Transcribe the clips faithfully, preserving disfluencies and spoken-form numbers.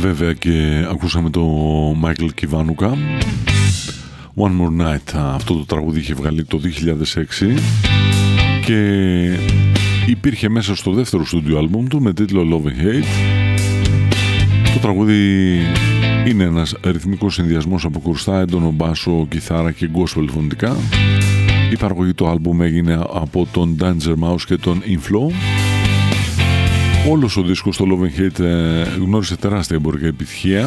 Βέβαια και ακούσαμε το Michael Kiwanuka, One More Night. Αυτό το τραγούδι είχε βγάλει το δύο χιλιάδες έξι και υπήρχε μέσα στο δεύτερο στούντιο άλμπουμ του με τίτλο Love and Hate. Το τραγούδι είναι ένας ρυθμικός συνδυασμός από κρουστά, έντονο μπάσο, κιθάρα και gospel φωνητικά. Η παραγωγή του άλμπουμ έγινε από τον Danger Mouse και τον Inflow. Όλος ο δίσκος στο Love and Hate γνώρισε τεράστια εμπορική επιτυχία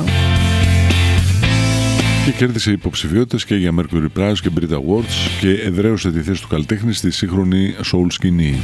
και κέρδισε υποψηφιότητες και για Mercury Prize και Brit Awards και εδραίωσε τη θέση του καλλιτέχνη στη σύγχρονη soul σκηνή.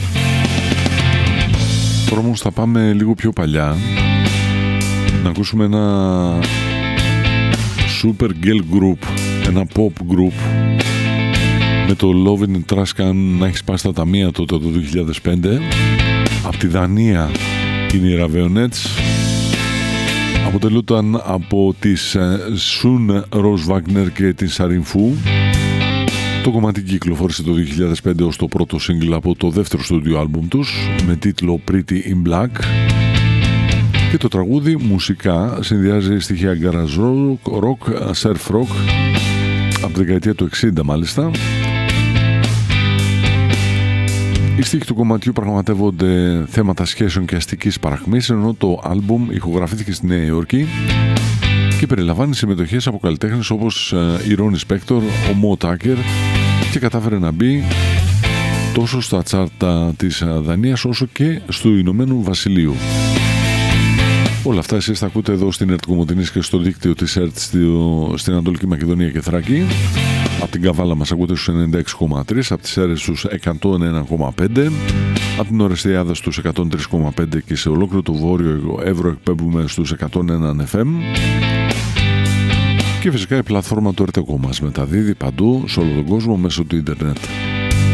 Τώρα όμως θα πάμε λίγο πιο παλιά να ακούσουμε ένα super girl group, ένα pop group με το Love in Trascan να έχει σπάσει τα ταμεία τότε το δύο χιλιάδες πέντε. Από τη Δανία είναι οι Raveonettes. Αποτελούνταν από τις Sun Rose Wagner και την Sarin Fu. Το κομμάτι κυκλοφόρησε το δύο χιλιάδες πέντε ως το πρώτο single από το δεύτερο στούντιο άλμπουμ τους με τίτλο Pretty in Black. Και το τραγούδι μουσικά συνδυάζει στοιχεία garage rock, surf rock από τη δεκαετία του εξήντα μάλιστα. Οι στίχοι του κομματιού πραγματεύονται θέματα σχέσεων και αστικής παραχμής, ενώ το άλμπουμ ηχογραφήθηκε στη Νέα Υόρκη και περιλαμβάνει συμμετοχές από καλλιτέχνες όπως η Ronnie Spector, ο Mo Tucker και κατάφερε να μπει τόσο στα τσάρτα της Δανίας όσο και στο Ηνωμένου Βασιλείου. Όλα αυτά εσείς τα ακούτε εδώ στην ΕΡΤ Κομοτηνής και στο δίκτυο της ΕΡΤ στην Ανατολική Μακεδονία και Θράκη. Από την Καβάλα μας ακούτε στους ενενήντα έξι κόμμα τρία, από τις Σέρρες στους εκατόν ένα κόμμα πέντε, από την Ορεστιάδα στους εκατόν τρία κόμμα πέντε και σε ολόκληρο το Βόρειο Εύρο εκπέμπουμε στους εκατόν ένα εφ εμ. Και φυσικά η πλατφόρμα του ΕΡΤ μας μεταδίδει παντού σε όλο τον κόσμο μέσω του ίντερνετ.